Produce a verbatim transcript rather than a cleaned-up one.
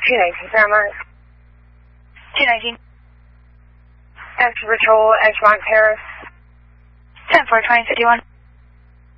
two nineteen, Paramount. two nineteen. Extra Patrol, Edgemont Terrace. ten four, twenty fifty-one.